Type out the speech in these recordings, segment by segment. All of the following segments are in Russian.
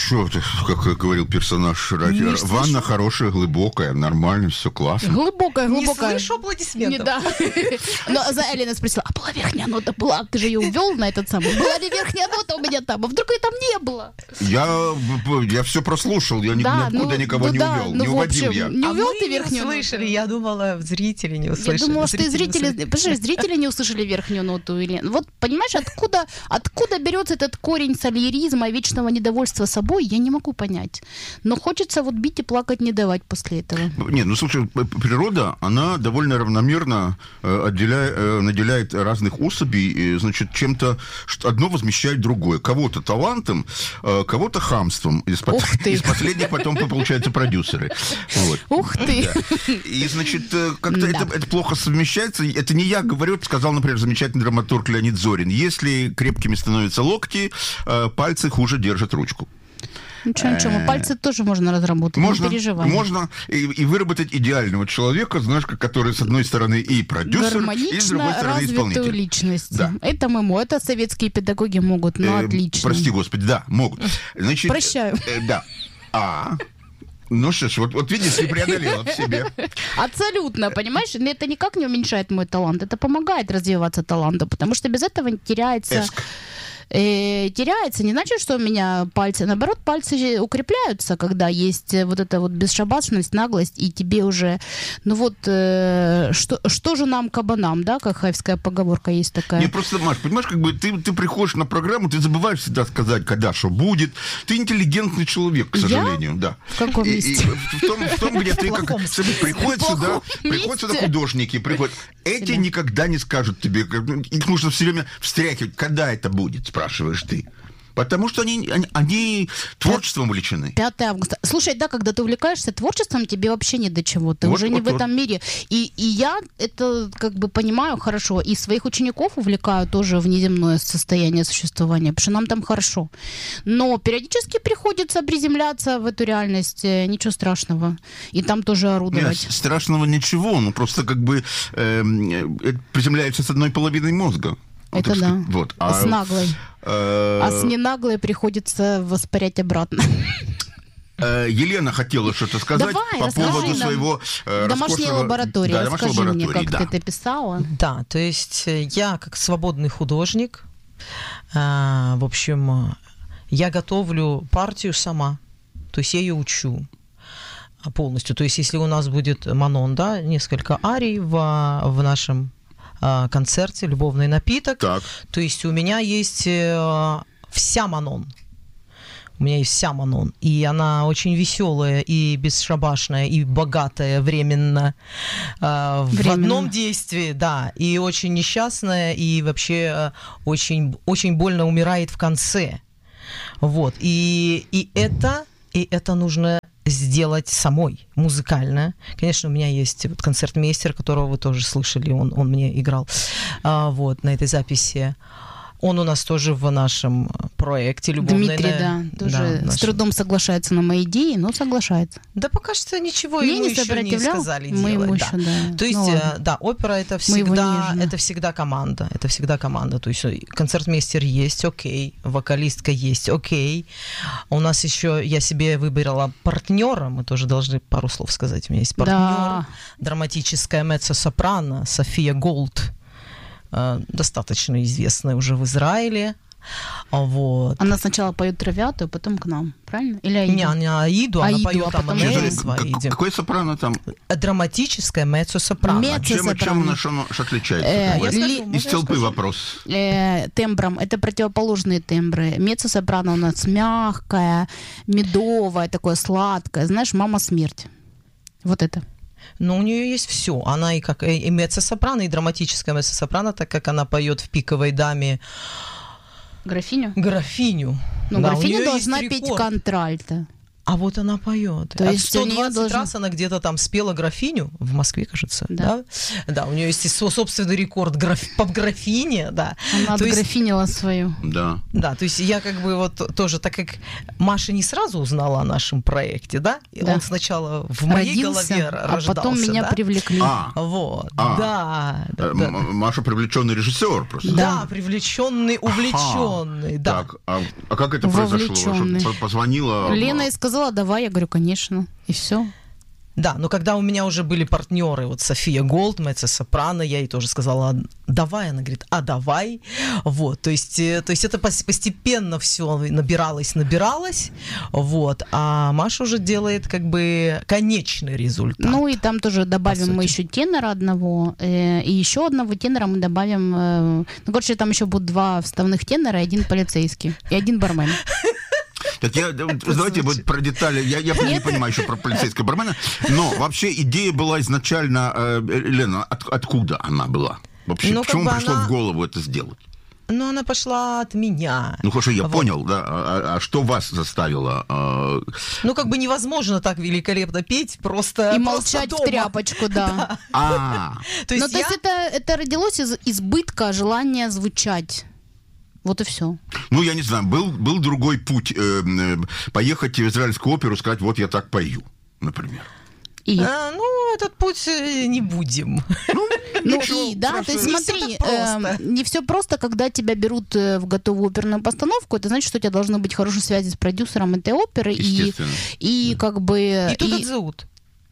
что ты, как говорил персонаж, ванна хорошая, глубокая, нормально, все классно. Глубокая. Не слышу аплодисментов. Да. Но Элена спросила, а была верхняя нота? Была, ты же ее увел на этот самый. Была ли верхняя нота у меня там? А вдруг ее там не было? Я все прослушал, я никуда никого не увел, не уводил я. Не увел ты верхнюю ноту? Слышали, я думала, зрители не услышали. Я думала, что и зрители не услышали верхнюю ноту. Вот, понимаешь, откуда берется этот корень сальеризма, вечного недовольства собой, я не могу понять. Но хочется вот бить и плакать не давать после этого. Нет, ну слушай, природа, она довольно равномерно наделяет разных особей, значит, чем-то, одно возмещает другое. Кого-то талантом, кого-то хамством. Из последних потом получаются продюсеры. Вот. Ух ты! Да. И, значит, как-то это плохо совмещается. Это не я говорю, это сказал, например, замечательный драматург Леонид Зорин. Если крепкими становятся локти, пальцы хуже держат ручку. Ничего, пальцы тоже можно разработать, не переживай. Можно и выработать идеального человека, знаешь, который с одной стороны и продюсер, и с другой стороны исполнитель. Личность. Да. Это советские педагоги могут, но отлично. Прости, Господи, да, могут. Значит, прощаю. Да. Ну что ж, вот видишь, ты преодолела в себе. Абсолютно, понимаешь? Это никак не уменьшает мой талант, это помогает развиваться таланту, потому что без этого теряется... теряется, не значит, что у меня пальцы, наоборот, пальцы укрепляются, когда есть вот эта вот бесшабашность, наглость, и тебе уже, что же нам, кабанам, да, как хаевская поговорка есть такая. Не, просто, Маш, понимаешь, как бы ты приходишь на программу, ты забываешь всегда сказать, когда что будет, ты интеллигентный человек, к сожалению, да. В каком месте? В том, где ты приходят сюда художники, приходят, эти никогда не скажут тебе, их нужно все время встряхивать, когда это будет, спрашиваешь ты. Потому что они творчеством увлечены. 5 августа. Слушай, да, когда ты увлекаешься творчеством, тебе вообще не до чего. Ты уже не в этом мире. И я это как бы понимаю хорошо. И своих учеников увлекаю тоже в неземное состояние существования, потому что нам там хорошо. Но периодически приходится приземляться в эту реальность. Ничего страшного. И там тоже орудовать. Нет, страшного ничего. Ну, просто как бы приземляется с одной половиной мозга. Это да. Вот. С наглой. А с ненаглой приходится воспарять обратно. Елена хотела что-то сказать. Давай, по поводу своего домашней лаборатории. Да, расскажи мне, как ты это писала. Да, то есть я как свободный художник, в общем, я готовлю партию сама. То есть я ее учу полностью. То есть если у нас будет Манон, да, несколько арий в нашем концерте «Любовный напиток», так. То есть у меня есть вся Манон. У меня есть вся Манон. И она очень веселая, и бесшабашная, и богатая временно. В одном действии, да. И очень несчастная, и вообще очень, очень больно умирает в конце. Вот. И это нужно сделать самой, музыкально. Конечно, у меня есть вот концертмейстер, которого вы тоже слышали, он мне играл вот, на этой записи. Он у нас тоже в нашем проекте «Любовный». Дмитрий, да, тоже с трудом соглашается на мои идеи, но соглашается. Да пока что ничего ему еще не сказали делать. Да. То есть, да, опера это всегда команда. Это всегда команда. То есть концертмейстер есть, окей, вокалистка есть, окей. У нас еще, я себе выбрала партнера, мы тоже должны пару слов сказать. У меня есть партнер, драматическая меццо-сопрано София Голд. Достаточно известная уже в Израиле. Вот. Она сначала поет «Травиату», а потом к нам, правильно? Или Аиду? Не Аиду, она поет там Аиду. Какое сопрано там? Драматическое меццо-сопрано. Чем она отличается? Из толпы вопрос. Тембром. Это противоположные тембры. Меццо-сопрано у нас мягкая, медовая, такое сладкое. Знаешь, «Мама смерть». Вот это. Но у нее есть все. Она и как и меццо-сопрано, и драматическая меццо-сопрано, так как она поет в «Пиковой даме» Графиню. Ну, да, графиня должна петь контральто. А вот она поет. То есть 120 раз она где-то там спела графиню в Москве, кажется. Да, да, у нее есть собственный рекорд по графине, да. Она отграфинила свою. Да. Да, то есть я как бы вот тоже, так как Маша не сразу узнала о нашем проекте, да, да. Он сначала в моей голове рождался, а потом меня привлекли. Вот, да. Маша привлеченный режиссер просто. Да, привлеченный, увлеченный, да. Так, а как это произошло? Позвонила... Лена и сказала, давай, я говорю, конечно, и все. Да, но когда у меня уже были партнеры, вот София Голд, меццо-сопрано, я ей тоже сказала, давай, она говорит, давай, вот, то есть это постепенно все набиралось, вот, а Маша уже делает как бы конечный результат. Ну и там тоже добавим мы еще тенора одного, и еще одного тенора мы добавим, ну, короче, там еще будут 2 вставных тенора и 1 полицейский, и 1 бармен. Так давайте вот про детали. Я не понимаю еще про полицейского бармена, но вообще идея была изначально, Лена, откуда она была? Вообще, почему пришло в голову это сделать? Ну, она пошла от меня. Ну, хорошо, я понял, да. А что вас заставило? Ну, как бы невозможно так великолепно петь, просто и молчать дома. В тряпочку, да. То есть это родилось из избытка желания звучать. Вот и все. Ну, я не знаю, был другой путь. Поехать в израильскую оперу, сказать, вот я так пою, например. Ну, этот путь не будем. Да, то есть смотри, не все просто, когда тебя берут в готовую оперную постановку, это значит, что у тебя должны быть хорошие связи с продюсером этой оперы. И как бы... И тут отзовут.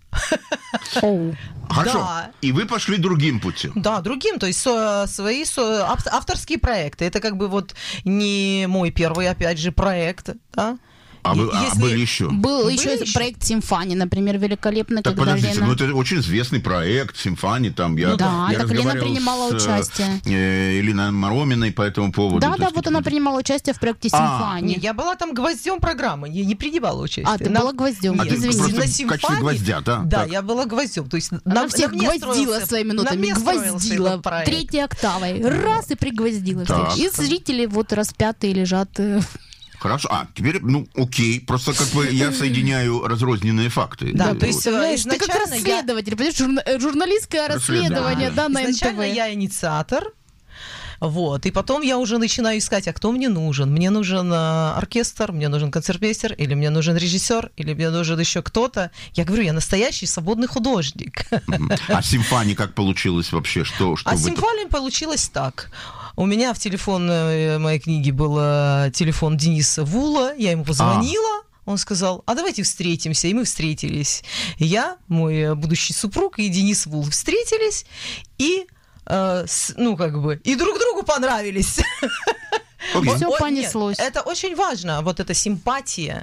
Хорошо. Да. И вы пошли другим путем. Да, другим, то есть свои авторские проекты. Это как бы вот не мой первый, опять же, проект, да? А были еще? Был еще проект «Симфани», например, великолепный. Так, подождите, Лена... это очень известный проект «Симфани». Там я так Лена принимала участие. Еленой Мароминой по этому поводу. Да, вот она принимала участие в проекте «Симфани». Я была там гвоздем программы, я не принимала участие. Ты была гвоздем, извините. В качестве гвоздя, да? Да, я была гвоздем. То есть она всех гвоздила своими нотами, гвоздила 3-й октавой. Раз и пригвоздила всех. И зрители вот распятые лежат... Хорошо. Теперь, окей. Просто как бы я соединяю разрозненные факты. Да, то есть изначально... Ты как расследователь, понимаешь, журналистское расследование, да, на НТВ. Изначально я инициатор. Вот, и потом я уже начинаю искать, а кто мне нужен? Мне нужен оркестр, мне нужен концертмейстер, или мне нужен режиссер, или мне нужен еще кто-то. Я говорю, я настоящий свободный художник. А «Симфани» как получилось вообще? «Симфани» получилось так. У меня в телефон моей книги был телефон Дениса Вула, я ему позвонила. Он сказал, давайте встретимся, и мы встретились. Я, мой будущий супруг и Денис Вул встретились, и и друг другу понравились. Все понеслось. Это очень важно, вот эта симпатия.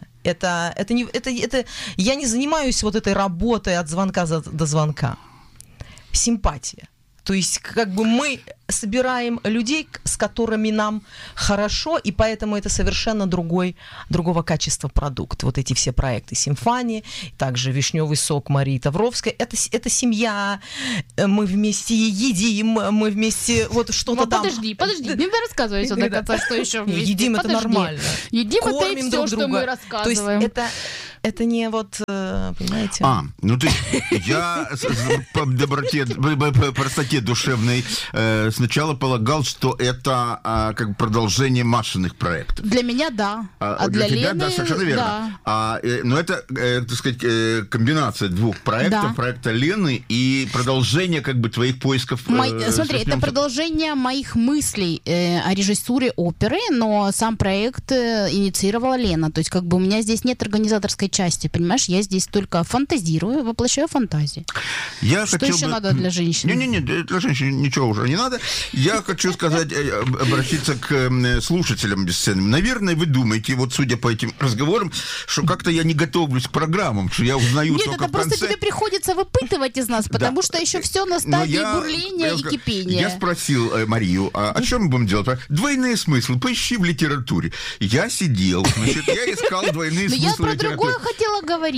Я не занимаюсь вот этой работой от звонка до звонка. Симпатия. То есть как бы мы собираем людей, с которыми нам хорошо, и поэтому это совершенно другого качества продукт. Вот эти все проекты «Симфани», также «Вишневый сок» Марии Тавровской. Это семья, мы вместе едим, мы вместе вот что-то там... Подожди, не рассказывай все до конца, что еще вместе. Едим, это нормально. Едим, это и все, что мы рассказываем. То есть это не вот, понимаете? То есть я по доброте, по простоте душевной сначала полагал, что это как бы продолжение Машиных проектов. Для меня, да. Для тебя, Лены, да, совершенно верно. Да. Но это, так сказать, комбинация 2 проектов, да. Проекта Лены и продолжение как бы твоих поисков. Смотри, это продолжение моих мыслей о режиссуре оперы, но сам проект инициировала Лена. То есть как бы у меня здесь нет организаторской части, понимаешь? Я здесь только фантазирую, воплощаю фантазии. Что еще надо для женщины? Не, для женщин ничего уже не надо. Я хочу сказать, обратиться к слушателям бесценным. Наверное, вы думаете, вот судя по этим разговорам, что как-то я не готовлюсь к программам, что я узнаю только в конце. Нет, это просто тебе приходится выпытывать из нас, потому что еще все на стадии бурления и кипения. Я спросил Марию, о чем мы будем делать? Двойные смыслы, поищи в литературе. Я сидел, значит, я искал двойные смыслы в литературе. Я про другое хотела говорить, понимаешь?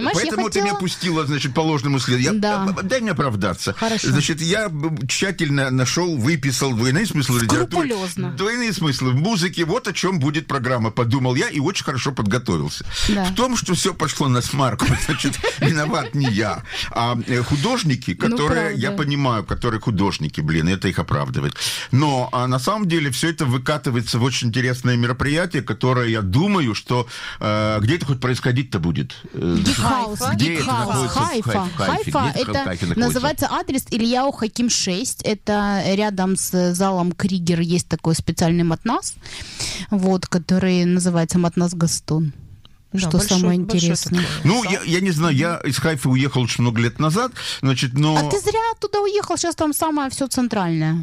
Понимаешь, поэтому ты меня пустила, значит, по ложному следу. Дай мне оправдаться. Хорошо. Значит, я тщательно нашел, выписал двойные смыслы в литературе. Двойные смыслы в музыке. Вот о чем будет программа, подумал я, и очень хорошо подготовился. Да. В том, что все пошло на смарку, значит, виноват не я, а художники, которые, я понимаю, которые художники, это их оправдывает. Но на самом деле все это выкатывается в очень интересное мероприятие, которое, я думаю, что где это хоть происходить-то будет? Хайфа. Это называется адрес Ильяу Хаким 6. Это рядом с залом Кригер есть такой специальный матнас, вот, который называется Матнас Гастон. Да, что самое интересное. Ну, я не знаю, я из Хайфы уехал очень много лет назад, значит, но... А ты зря туда уехал, сейчас там самое все центральное.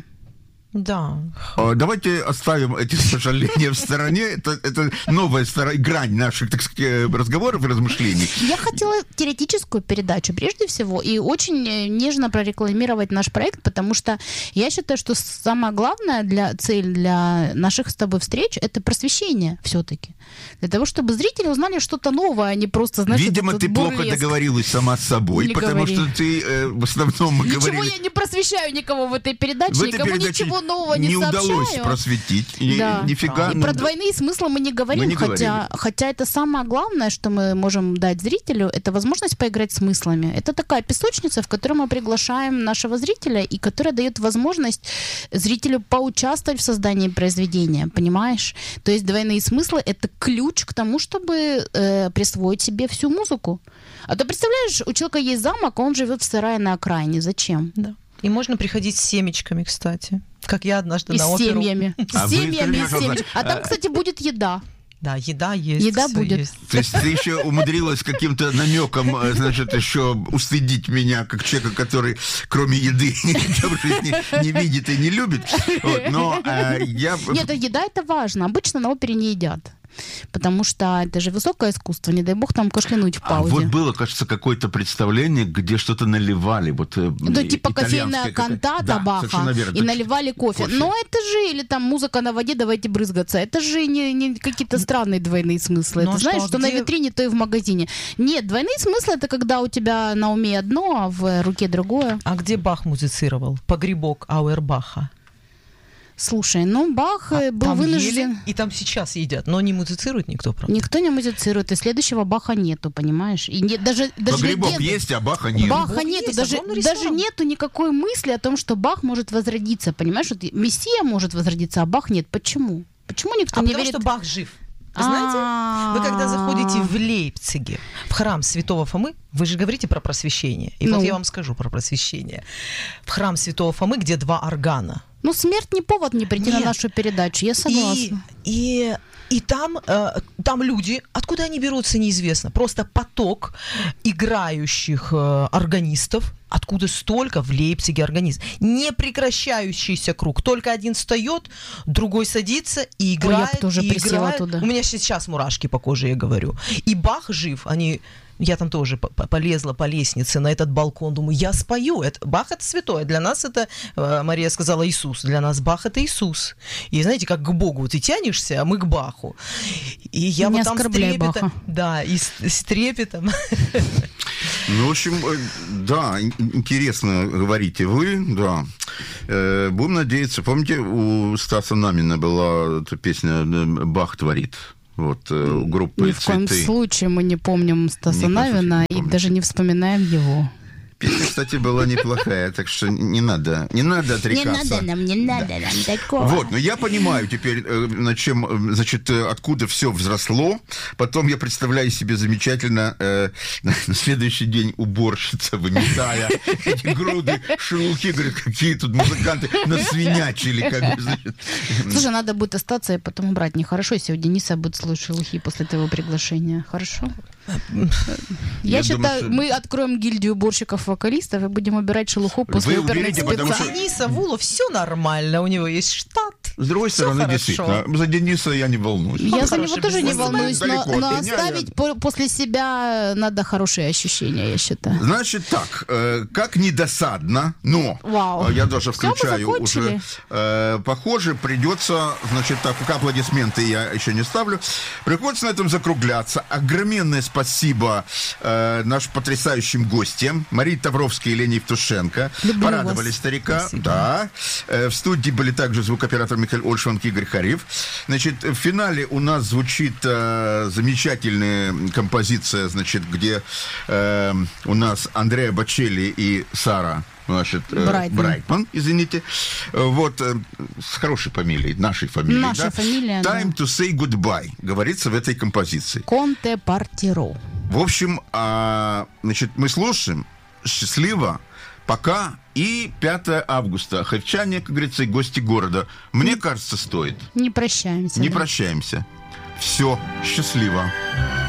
Да. Давайте оставим эти сожаления в стороне. Это новая грань наших, так сказать, разговоров и размышлений. Я хотела теоретическую передачу, прежде всего, и очень нежно прорекламировать наш проект, потому что я считаю, что самая главная цель для наших с тобой встреч — это просвещение все-таки. Для того, чтобы зрители узнали что-то новое, а не просто, знаешь, видимо, ты плохо договорилась сама с собой, потому что ты в основном говорила... Ничего я не просвещаю никого в этой передаче, никому ничего нового не сообщаю. Удалось просветить. Да. Нифига. И про двойные смыслы мы не говорим, хотя это самое главное, что мы можем дать зрителю, это возможность поиграть смыслами. Это такая песочница, в которой мы приглашаем нашего зрителя, и которая дает возможность зрителю поучаствовать в создании произведения, понимаешь? То есть двойные смыслы — это ключ к тому, чтобы присвоить себе всю музыку. А то, представляешь, у человека есть замок, а он живет в сарае на окраине. Зачем? Да. И можно приходить с семечками, кстати. Как я однажды на оперу. С семьями. С семьями, с семечками. А там, кстати, будет еда. Да, еда есть. Еда будет. Есть. То есть ты еще умудрилась каким-то намеком, значит, еще устыдить меня, как человека, который кроме еды ничего в жизни не видит и не любит. Вот, но я... Нет, еда — это важно. Обычно на опере не едят. Потому что это же высокое искусство, не дай бог там кашлянуть в паузе. Вот было, кажется, какое-то представление, где что-то наливали. Вот, типа кофейная кантата Баха, и наливали кофе. Но это же, или там музыка на воде, давайте брызгаться. Это же не какие-то странные двойные смыслы. Это знаешь, что на витрине, то и в магазине. Нет, двойные смыслы — это когда у тебя на уме одно, а в руке другое. А где Бах музицировал? Погребок Ауэрбаха. Слушай, Бах был вынужден... Ели, и там сейчас едят, но не музицирует никто, правда? Никто не музицирует, и следующего Баха нету, понимаешь? И даже погребок есть, а Баха нет. Баха нету, даже нету никакой мысли о том, что Бах может возродиться, понимаешь? Вот Мессия может возродиться, а Бах нет. Почему? Почему никто не верит? Потому что Бах жив. Вы знаете, вы когда заходите в Лейпциге, в храм Святого Фомы, вы же говорите про просвещение. И вот я вам скажу про просвещение. В храм Святого Фомы, где 2 органа. Смерть не повод не прийти на нашу передачу, я согласна. И там люди, откуда они берутся, неизвестно. Просто поток играющих органистов. Откуда столько в Лейпциге органист? Непрекращающийся круг. Только один встает, другой садится и играет. Я тоже присела туда. У меня сейчас мурашки по коже, я говорю. И Бах жив. Я там тоже полезла по лестнице на этот балкон, думаю, я спою. Бах — это святой. Для нас это, Мария сказала, Иисус. Для нас Бах — это Иисус. И знаете, как к Богу ты тянешься, а мы к Баху. И я не вот там с трепетом... Баха. Да, и с трепетом. В общем, да, интересно говорите вы, да. Будем надеяться. Помните, у Стаса Намина была эта песня «Бах творит»? Вот, группы «Цветы». Ни в коем случае мы не помним Стаса Намина и даже не вспоминаем его. Песня, кстати, была неплохая, так что не надо отрекаться. Не надо нам такого. Вот, но я понимаю теперь, откуда все взросло. Потом я представляю себе замечательно на следующий день уборщица, выметая эти груды шелухи, говорит, какие тут музыканты насвинячили. Слушай, надо будет остаться и потом убрать. Нехорошо, если Дениса будет слушать шелухи после твоего приглашения. Хорошо? Я считаю, мы откроем гильдию уборщиков-вокалистов и будем убирать шелуху после оперных спектаклей. Дениса Вулу все нормально, у него есть штат. С другой стороны, хорошо. действительно, за Дениса я не волнуюсь. Я за хороший него тоже не бизнесмен. волнуюсь, Далеко но от меня, оставить после себя надо хорошие ощущения, я считаю. Значит так, как недосадно, но Вау. я даже Всё, мы включаю уже, закончили? похоже, придется, значит, так, пока аплодисменты я еще не ставлю, приходится на этом закругляться. Огроменное спасибо нашим потрясающим гостям, Марии Тавровской и Лене Евтушенко. Люблю Порадовали вас. старика. Спасибо. Да. В студии были также звукооператор Михаил Ольшванг и Игорь Хариф. Значит, в финале у нас звучит замечательная композиция, значит, где у нас Андреа Бочелли и Сара, значит, Брайтман, извините. Вот, с хорошей фамилией, нашей фамилией. Наша фамилия, Time to say goodbye, говорится в этой композиции. Конте Партиро. В общем, значит, мы слушаем. Счастливо. Пока. И 5 августа. Хайфчане, как говорится, и гости города. Мне кажется, стоит. Не прощаемся. Не да. прощаемся. Все. Счастливо.